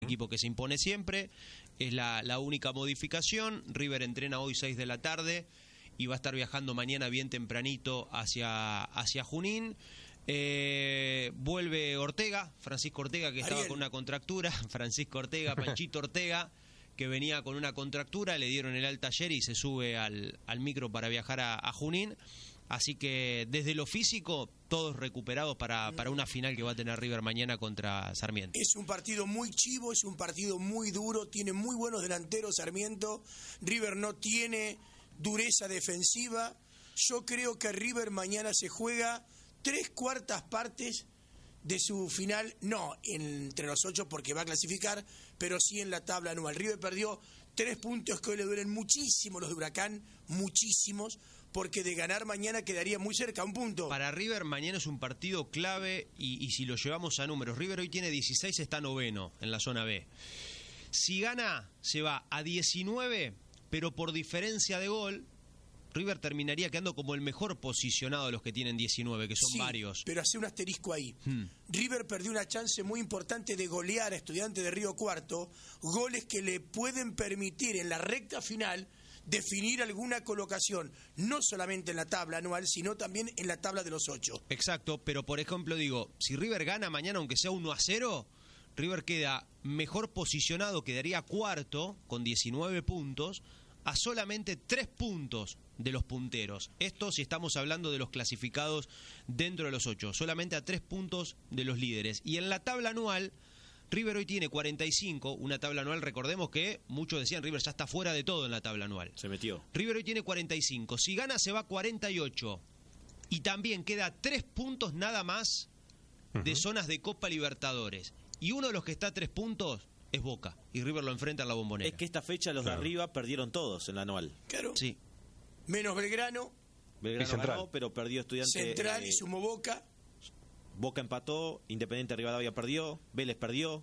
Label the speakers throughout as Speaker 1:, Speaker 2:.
Speaker 1: equipo que se impone siempre, es la única modificación. River entrena hoy 6 de la tarde y va a estar viajando mañana bien tempranito hacia Junín. Vuelve Ortega, Francisco Ortega, que estaba con una contractura, Francisco Ortega, Panchito Ortega, que venía con una contractura, le dieron el alta ayer y se sube al micro para viajar a Junín. Así que desde lo físico, todos recuperados para una final que va a tener River mañana contra Sarmiento.
Speaker 2: Es un partido muy chivo, es un partido muy duro, tiene muy buenos delanteros Sarmiento. River no tiene dureza defensiva. Yo creo que River mañana se juega 3/4 partes de su final, no entre los 8 porque va a clasificar, pero sí en la tabla anual. River perdió 3 puntos que hoy le duelen muchísimo los de Huracán, muchísimos, porque de ganar mañana quedaría muy cerca, un punto.
Speaker 1: Para River mañana es un partido clave y si lo llevamos a números, River hoy tiene 16, está noveno en la zona B. Si gana, se va a 19, pero por diferencia de gol, River terminaría quedando como el mejor posicionado de los que tienen 19, que son varios.
Speaker 2: Pero hace un asterisco ahí. River perdió una chance muy importante de golear a Estudiantes de Río Cuarto, goles que le pueden permitir en la recta final definir alguna colocación, no solamente en la tabla anual, sino también en la tabla de los 8.
Speaker 1: Exacto, pero por ejemplo digo, si River gana mañana, aunque sea 1-0, River queda mejor posicionado, quedaría cuarto con 19 puntos, a solamente 3 puntos de los punteros. Esto si estamos hablando de los clasificados dentro de los 8, solamente a 3 puntos de los líderes. Y en la tabla anual, River hoy tiene 45, una tabla anual, recordemos que muchos decían River ya está fuera de todo en la tabla anual.
Speaker 3: Se metió.
Speaker 1: River hoy tiene 45, si gana se va a 48 y también queda 3 puntos nada más de zonas de Copa Libertadores. Y uno de los que está a 3 puntos es Boca y River lo enfrenta en la Bombonera.
Speaker 3: Es que esta fecha los de arriba perdieron todos en la anual.
Speaker 2: Claro.
Speaker 1: Sí.
Speaker 2: Menos Belgrano.
Speaker 3: Belgrano ganó, pero perdió Estudiantes.
Speaker 2: Central y sumó Boca.
Speaker 3: Boca empató, Independiente Rivadavia perdió, Vélez perdió.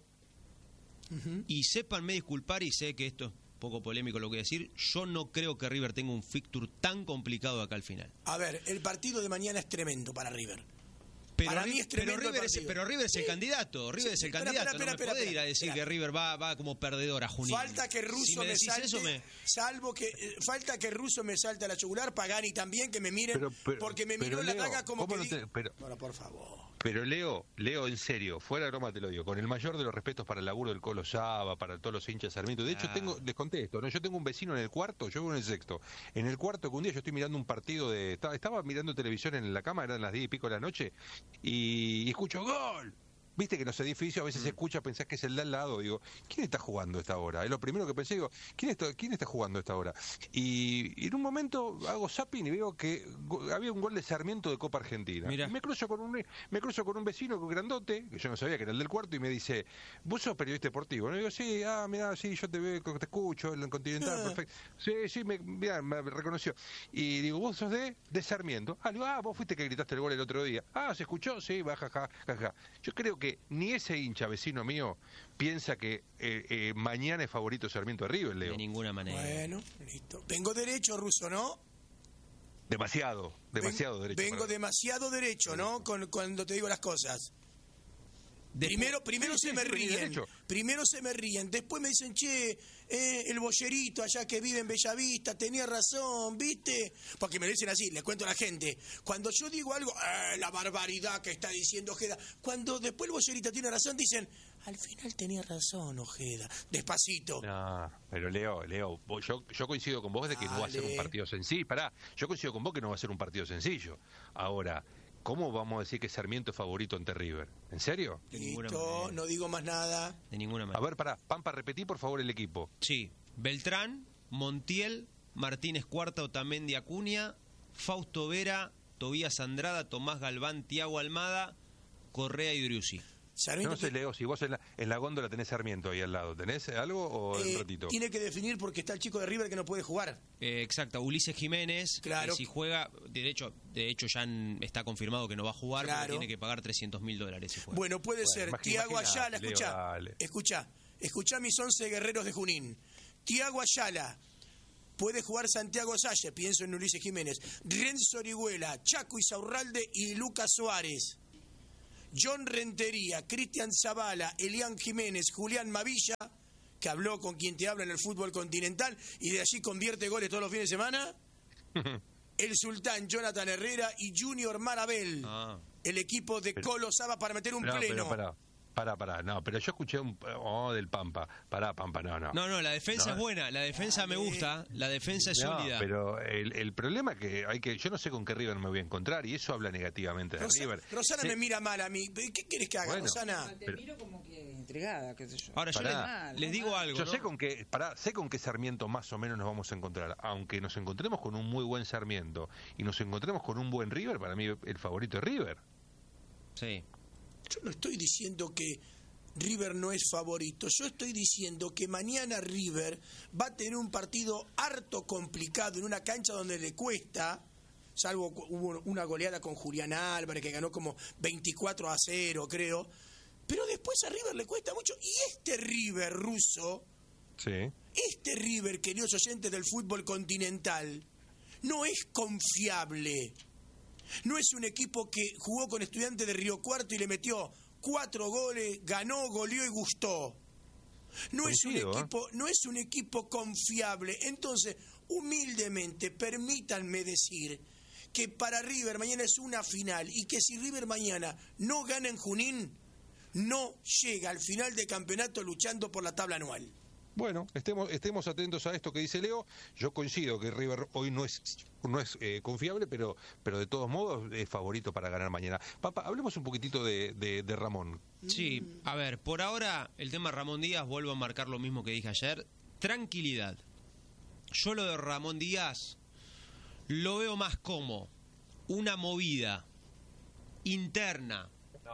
Speaker 1: Y sépanme disculpar, y sé que esto es poco polémico lo que voy a decir, yo no creo que River tenga un fixture tan complicado acá al final.
Speaker 2: A ver, el partido de mañana es tremendo para River.
Speaker 1: Pero
Speaker 2: para mí es tremendo
Speaker 1: River es el candidato, River es el candidato, no me puede ir a decir que River va como perdedor a Junín.
Speaker 2: Falta que Russo me salte, falta que Russo me salte a la yugular, Pagani también, que me miren, porque me miró la daga como que... Bueno, por favor.
Speaker 4: Pero Leo, en serio, fuera de broma te lo digo, con el mayor de los respetos para el laburo del Colo Saba, para todos los hinchas de Sarmiento. De hecho, les contesto, ¿no? Yo tengo un vecino en el cuarto, yo vivo en el sexto. En el cuarto que un día yo estoy mirando un partido estaba mirando televisión en la cama, eran las 10 y pico de la noche, y escucho ¡gol! Viste que en los edificios a veces se escucha, pensás que es el de al lado. Digo, ¿quién está jugando a esta hora? Es lo primero que pensé, digo, ¿quién está jugando a esta hora? Y en un momento hago zapping y veo que había un gol de Sarmiento de Copa Argentina. Y me cruzo con un vecino grandote, que yo no sabía que era el del cuarto, y me dice, ¿vos sos periodista deportivo? Y digo, sí, mirá, sí, yo te veo, te escucho, en el Continental, perfecto. Sí, me reconoció. Y digo, ¿vos sos de Sarmiento? Digo, vos fuiste que gritaste el gol el otro día. ¿Se escuchó? Sí, jaja. Yo creo que ni ese hincha vecino mío piensa que mañana es favorito Sarmiento de River, Leo.
Speaker 1: De ninguna manera.
Speaker 2: Bueno, listo. Vengo derecho, Russo, ¿no?
Speaker 4: Demasiado derecho.
Speaker 2: Vengo demasiado derecho, ¿no? Cuando te digo las cosas. Primero se me ríen, después me dicen, che, el bollerito allá que vive en Bellavista, tenía razón, ¿viste? Porque me lo dicen así, les cuento a la gente. Cuando yo digo algo, la barbaridad que está diciendo Ojeda. Cuando después el bollerito tiene razón, dicen, al final tenía razón, Ojeda. Despacito.
Speaker 4: No, pero Leo, yo coincido con vos de que no va a ser un partido sencillo. Yo coincido con vos que no va a ser un partido sencillo. Ahora, ¿cómo vamos a decir que Sarmiento es favorito ante River? ¿En serio?
Speaker 2: Listo, no digo más nada.
Speaker 1: De ninguna manera.
Speaker 4: A ver, Pampa, repetí por favor el equipo.
Speaker 1: Sí, Beltrán, Montiel, Martínez Cuarta, Otamendi Acuña, Fausto Vera, Tobías Andrada, Tomás Galván, Tiago Almada, Correa y Driussi.
Speaker 4: No sé, Leo, si vos en la góndola tenés Sarmiento ahí al lado, ¿tenés algo o un ratito?
Speaker 2: Tiene que definir porque está el chico de River que no puede jugar.
Speaker 1: Exacto, Ulises Jiménez,
Speaker 2: claro.
Speaker 1: Si juega, de hecho ya está confirmado que no va a jugar, claro, porque tiene que pagar $300.000 si juega.
Speaker 2: Bueno, puede ser. Tiago Ayala, escuchá mis 11 guerreros de Junín. Tiago Ayala, puede jugar Santiago Salle, pienso en Ulises Jiménez, Renzo Orihuela, Chaco Isaurralde y Lucas Suárez. John Rentería, Cristian Zavala, Elian Jiménez, Julián Mavilla, que habló con quien te habla en el fútbol continental y de allí convierte goles todos los fines de semana, el sultán Jonathan Herrera y Junior Marabel, el equipo de Colo Saba para meter un pleno.
Speaker 4: Pará, no, pero yo escuché del Pampa. Pampa, no.
Speaker 1: No, la defensa es buena, la defensa me gusta, la defensa es sólida.
Speaker 4: Pero el problema es que yo no sé con qué River me voy a encontrar y eso habla negativamente de River.
Speaker 2: Rosana me mira mal a mí. ¿Qué querés que haga, Rosana?
Speaker 5: Te miro como que entregada, qué sé yo.
Speaker 1: Ahora yo les digo algo.
Speaker 4: Yo sé con qué Sarmiento más o menos nos vamos a encontrar. Aunque nos encontremos con un muy buen Sarmiento y nos encontremos con un buen River, para mí el favorito es River.
Speaker 1: Sí.
Speaker 2: Yo no estoy diciendo que River no es favorito. Yo estoy diciendo que mañana River va a tener un partido harto complicado en una cancha donde le cuesta, salvo hubo una goleada con Julián Álvarez que ganó como 24-0, creo. Pero después a River le cuesta mucho. Y este River ruso, este River, queridos oyentes del fútbol continental, no es confiable. No es un equipo que jugó con Estudiantes de Río Cuarto y le metió 4 goles, ganó, goleó y gustó. No es un equipo confiable. Entonces, humildemente, permítanme decir que para River mañana es una final y que si River mañana no gana en Junín, no llega al final de campeonato luchando por la tabla anual.
Speaker 4: Bueno, estemos atentos a esto que dice Leo. Yo coincido que River hoy no es confiable, pero de todos modos es favorito para ganar mañana. Papá, hablemos un poquitito de Ramón.
Speaker 1: Sí, a ver, por ahora el tema Ramón Díaz, vuelvo a marcar lo mismo que dije ayer. Tranquilidad. Yo lo de Ramón Díaz lo veo más como una movida interna,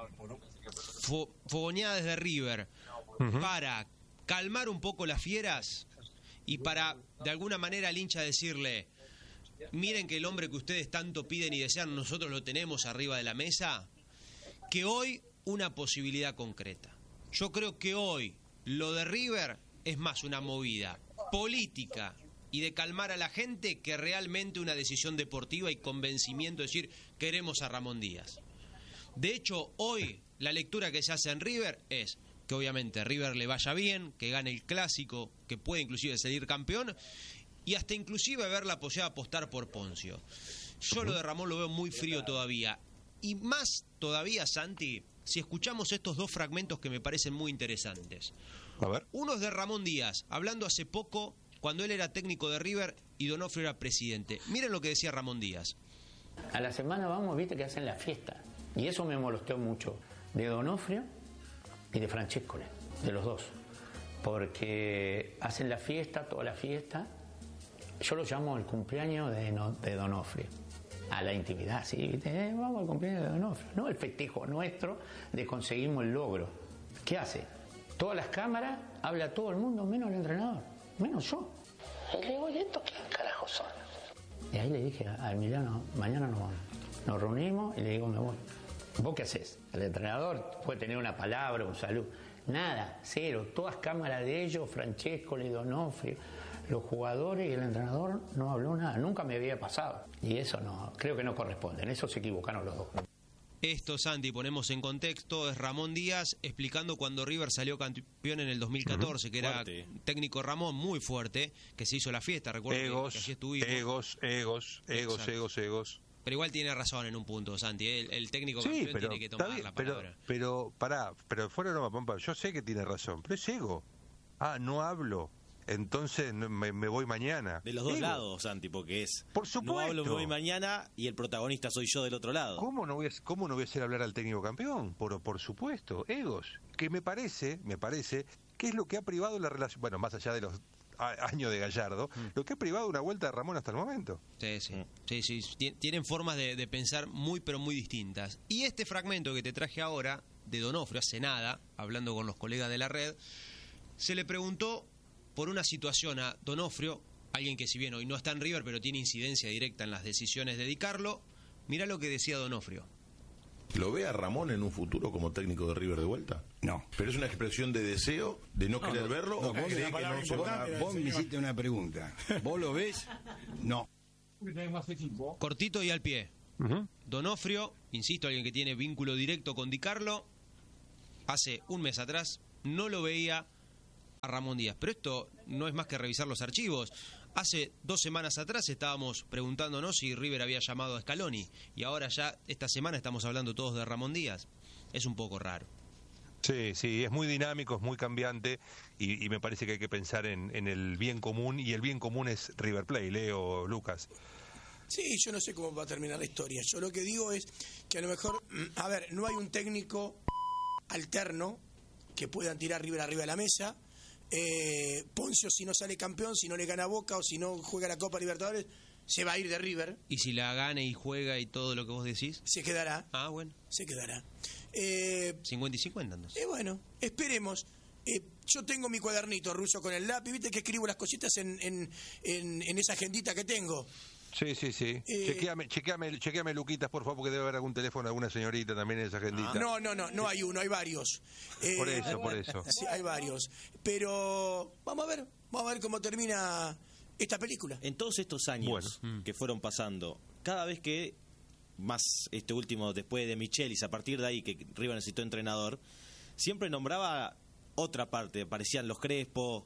Speaker 1: fogoneada desde River, para calmar un poco las fieras y para, de alguna manera, al hincha decirle: miren que el hombre que ustedes tanto piden y desean, nosotros lo tenemos arriba de la mesa, que hoy una posibilidad concreta. Yo creo que hoy lo de River es más una movida política y de calmar a la gente que realmente una decisión deportiva y convencimiento de decir: queremos a Ramón Díaz. De hecho, hoy la lectura que se hace en River es que obviamente River le vaya bien, que gane el clásico, que puede inclusive salir campeón y hasta inclusive ver la posibilidad de apostar por Poncio. Yo lo de Ramón lo veo muy frío todavía. Y más todavía, Santi, si escuchamos estos dos fragmentos que me parecen muy interesantes.
Speaker 4: A ver.
Speaker 1: Uno es de Ramón Díaz, hablando hace poco cuando él era técnico de River y Donofrio era presidente. Miren lo que decía Ramón Díaz.
Speaker 6: A la semana vamos, viste que hacen la fiesta. Y eso me molestó mucho. De Donofrio y de Francescoli, de los dos. Porque hacen la fiesta, toda la fiesta. Yo lo llamo el cumpleaños de Donofrio. A la intimidad, sí, ¿viste? Vamos al cumpleaños de Donofrio. No el festejo nuestro de conseguimos el logro. ¿Qué hace? Todas las cámaras, habla todo el mundo, menos el entrenador, menos yo. Y le digo: ¿y estos quién carajo son? Y ahí le dije a Emiliano: mañana nos reunimos y le digo: me voy. ¿Vos qué haces? El entrenador puede tener una palabra, un saludo. Nada, cero. Todas cámaras de ellos, Francescoli, Donofrio, los jugadores y el entrenador no habló nada. Nunca me había pasado. Y eso no, creo que no corresponde. En eso se equivocaron los dos.
Speaker 1: Esto, Santi, ponemos en contexto, es Ramón Díaz explicando cuando River salió campeón en el 2014, que era
Speaker 3: fuerte.
Speaker 1: Técnico Ramón, muy fuerte, que se hizo la fiesta, recuerdo que allí estuvimos.
Speaker 4: Egos.
Speaker 1: Pero igual tiene razón en un punto, Santi, el técnico campeón tiene que tomar la palabra.
Speaker 4: Pero fuera de broma, Pampa, yo sé que tiene razón, pero es ego. No hablo. Entonces me voy mañana.
Speaker 3: De los dos lados, Santi, porque es...
Speaker 4: Por supuesto.
Speaker 3: No hablo, me voy mañana y el protagonista soy yo del otro lado.
Speaker 4: ¿Cómo no voy a hacer hablar al técnico campeón? Por supuesto, egos. Que me parece que es lo que ha privado la relación, bueno, más allá de los años de Gallardo, lo que ha privado una vuelta de Ramón hasta el momento.
Speaker 1: Sí. Tienen formas de pensar muy, pero muy distintas. Y este fragmento que te traje ahora, de Donofrio, hace nada, hablando con los colegas de la red, se le preguntó por una situación a Donofrio, alguien que si bien hoy no está en River, pero tiene incidencia directa en las decisiones de Di Carlo. Mirá lo que decía Donofrio.
Speaker 7: ¿Lo ve a Ramón en un futuro como técnico de River de vuelta?
Speaker 8: No.
Speaker 7: ¿Pero es una expresión de deseo, de no querer verlo? ¿O
Speaker 8: vos
Speaker 7: cree que no se va a...
Speaker 8: Vos me hiciste una pregunta. ¿Vos lo ves? No.
Speaker 1: Cortito y al pie. Donofrio, insisto, alguien que tiene vínculo directo con Di Carlo, hace un mes atrás no lo veía a Ramón Díaz. Pero esto no es más que revisar los archivos. Hace 2 semanas atrás estábamos preguntándonos si River había llamado a Scaloni, y ahora ya esta semana estamos hablando todos de Ramón Díaz. Es un poco raro.
Speaker 4: Sí, es muy dinámico, es muy cambiante, y me parece que hay que pensar en el bien común, y el bien común es River Plate, Leo, Lucas.
Speaker 2: Sí, yo no sé cómo va a terminar la historia. Yo lo que digo es que a lo mejor, a ver, no hay un técnico alterno que puedan tirar River arriba de la mesa. Poncio, si no sale campeón, si no le gana a Boca o si no juega la Copa Libertadores, se va a ir de River.
Speaker 1: ¿Y si la gana y juega y todo lo que vos decís?
Speaker 2: Se quedará.
Speaker 1: Ah, bueno.
Speaker 2: Se quedará.
Speaker 1: 50 y 50, entonces.
Speaker 2: Bueno, esperemos. Yo tengo mi cuadernito ruso con el lápiz, viste que escribo las cositas en esa agendita que tengo.
Speaker 4: Sí. Chequeame, Luquitas, por favor, porque debe haber algún teléfono de alguna señorita también en esa agendita.
Speaker 2: No hay uno, hay varios.
Speaker 4: Por eso.
Speaker 2: Sí, hay varios. Pero vamos a ver cómo termina esta película.
Speaker 3: En todos estos años que fueron pasando, cada vez que, más este último después de Michelis, a partir de ahí que River necesitó entrenador, siempre nombraba otra parte, aparecían los Crespo,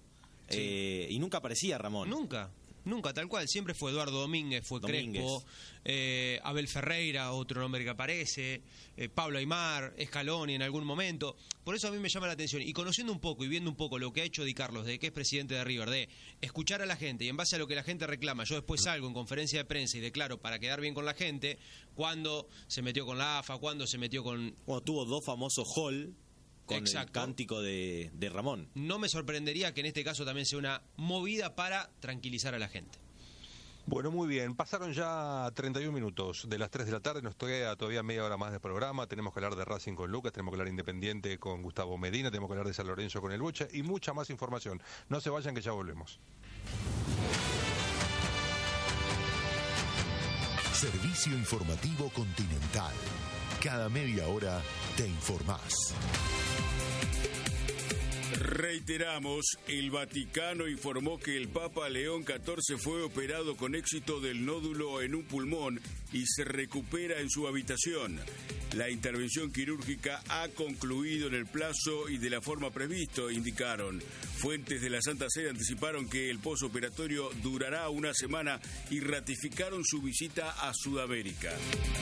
Speaker 3: y nunca aparecía Ramón.
Speaker 1: Nunca, tal cual. Siempre fue Eduardo Domínguez, Crespo, Abel Ferreira, otro nombre que aparece, Pablo Aimar, Scaloni en algún momento. Por eso a mí me llama la atención. Y conociendo un poco y viendo un poco lo que ha hecho Di Carlos, de que es presidente de River, de escuchar a la gente y en base a lo que la gente reclama, yo después salgo en conferencia de prensa y declaro para quedar bien con la gente, cuando se metió con la AFA, cuando se metió con...
Speaker 3: Bueno, tuvo 2 famosos hall con el cántico de Ramón. No
Speaker 1: me sorprendería que en este caso también sea una movida para tranquilizar a la gente.
Speaker 4: Bueno, muy bien. Pasaron ya 31 minutos de las 3 de la tarde. Nos queda todavía media hora más de programa. Tenemos que hablar de Racing con Lucas, tenemos que hablar de Independiente con Gustavo Medina, tenemos que hablar de San Lorenzo con el Bocha y mucha más información. No se vayan, que ya volvemos.
Speaker 8: Servicio Informativo Continental. Cada media hora te informás.
Speaker 9: Reiteramos, el Vaticano informó que el Papa León XIV fue operado con éxito del nódulo en un pulmón y se recupera en su habitación. La intervención quirúrgica ha concluido en el plazo y de la forma previsto, indicaron. Fuentes de la Santa Sede anticiparon que el posoperatorio durará una semana y ratificaron su visita a Sudamérica.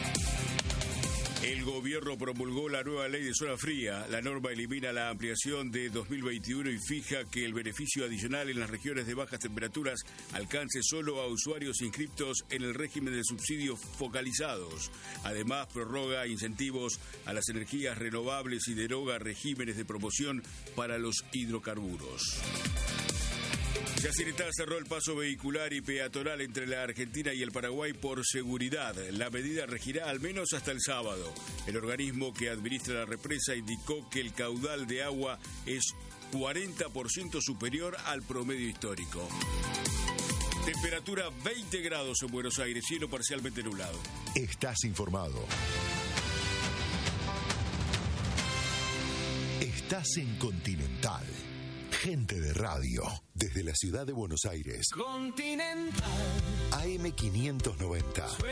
Speaker 9: El gobierno promulgó la nueva ley de zona fría. La norma elimina la ampliación de 2021 y fija que el beneficio adicional en las regiones de bajas temperaturas alcance solo a usuarios inscriptos en el régimen de subsidios focalizados. Además, prorroga incentivos a las energías renovables y deroga regímenes de promoción para los hidrocarburos. Yacyretá cerró el paso vehicular y peatonal entre la Argentina y el Paraguay por seguridad. La medida regirá al menos hasta el sábado. El organismo que administra la represa indicó que el caudal de agua es 40% superior al promedio histórico. Temperatura 20 grados en Buenos Aires, cielo parcialmente nublado.
Speaker 8: Estás informado. Estás en Continental. Gente de radio, desde la ciudad de Buenos Aires.
Speaker 10: Continental.
Speaker 8: AM 590.